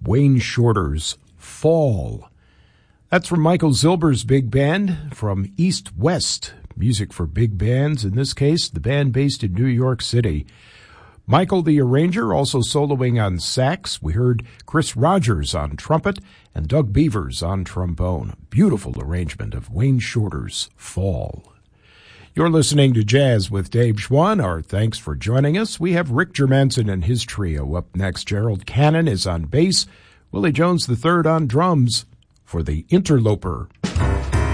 Wayne Shorter's Fall. That's from Michael Zilber's big band from East West, music for big bands, in this case, the band based in New York City. Michael the arranger also soloing on sax. We heard Chris Rogers on trumpet and Doug Beavers on trombone. Beautiful arrangement of Wayne Shorter's Fall. You're listening to Jazz with Dave Schwann. Our thanks for joining us. We have Rick Germanson and his trio up next. Gerald Cannon is on bass, Willie Jones III on drums for the Interloper.